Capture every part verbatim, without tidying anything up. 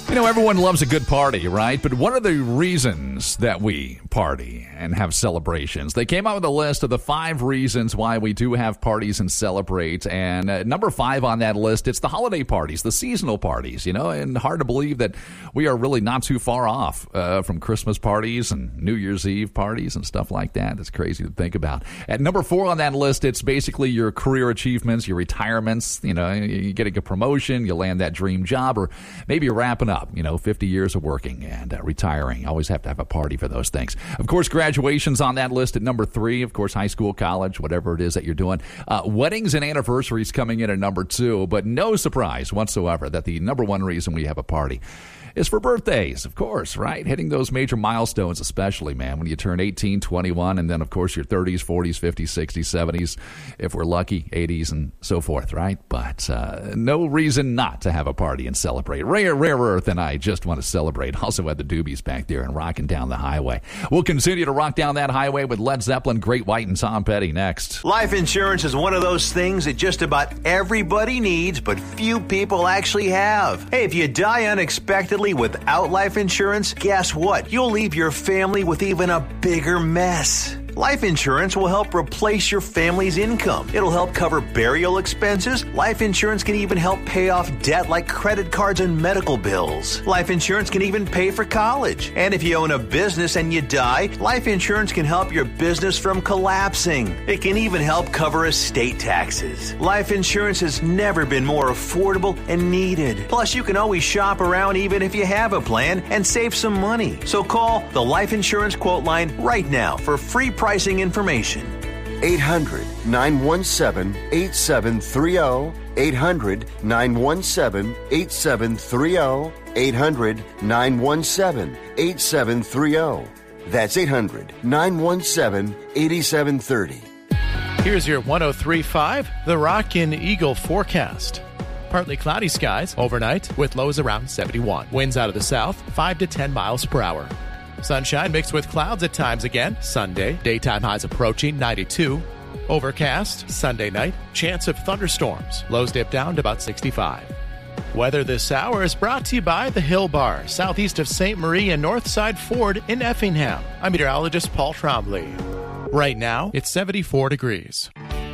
You know, everyone loves a good party, right? But what are the reasons that we party and have celebrations? They came out with a list of the five reasons why we do have parties and celebrate. And uh, number five on that list, it's the holiday parties, the seasonal parties, you know, and hard to believe that we are really not too far off uh, from Christmas parties and New Year's Eve parties and stuff like that. It's crazy to think about. At number four on that list, it's basically your career achievements, your retirements. You know, you get a promotion, you land that dream job, or maybe you're wrapping up. You know, fifty years of working and uh, retiring. Always have to have a party for those things. Of course, graduation's on that list at number three. Of course, high school, college, whatever it is that you're doing. Uh, weddings and anniversaries coming in at number two, but no surprise whatsoever that the number one reason we have a party is for birthdays, of course, right? Hitting those major milestones, especially, man, when you turn eighteen, twenty-one, and then, of course, your thirties, forties, fifties, sixties, seventies, if we're lucky, eighties, and so forth, right? But uh, no reason not to have a party and celebrate. Rare, Rare Earth and I just want to celebrate. Also had the Doobies back there and rocking down the highway. We'll continue to rock down that highway with Led Zeppelin, Great White, and Tom Petty next. Life insurance is one of those things that just about everybody needs, but few people actually have. Hey, if you die unexpectedly without life insurance, guess what? You'll leave your family with even a bigger mess. Life insurance will help replace your family's income. It'll help cover burial expenses. Life insurance can even help pay off debt like credit cards and medical bills. Life insurance can even pay for college. And if you own a business and you die, life insurance can help your business from collapsing. It can even help cover estate taxes. Life insurance has never been more affordable and needed. Plus, you can always shop around even if you have a plan and save some money. So call the Life Insurance Quote Line right now for free pricing information. eight hundred, nine one seven, eight seven three zero. eight hundred, nine one seven, eight seven three zero. eight hundred, nine one seven, eight seven three zero. That's eight hundred, nine one seven, eight seven three zero. Here's your one oh three point five, The Rock and Eagle forecast. Partly cloudy skies overnight with lows around seventy-one. Winds out of the south, five to ten miles per hour. Sunshine mixed with clouds at times again. Sunday, daytime highs approaching ninety-two. Overcast, Sunday night, chance of thunderstorms. Lows dip down to about sixty-five. Weather this hour is brought to you by the Hill Bar, southeast of Saint Marie and Northside Ford in Effingham. I'm meteorologist Paul Trombley. Right now, it's seventy-four degrees.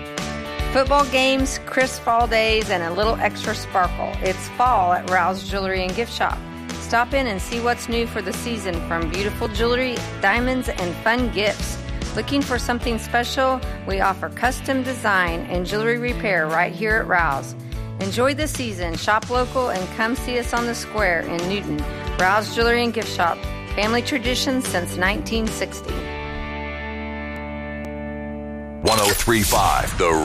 Football games, crisp fall days, and a little extra sparkle. It's fall at Rouse Jewelry and Gift Shop. Stop in and see what's new for the season, from beautiful jewelry, diamonds, and fun gifts. Looking for something special? We offer custom design and jewelry repair right here at Rouse. Enjoy the season, shop local, and come see us on the square in Newton. Rouse Jewelry and Gift Shop. Family tradition since nineteen sixty. one oh three point five, The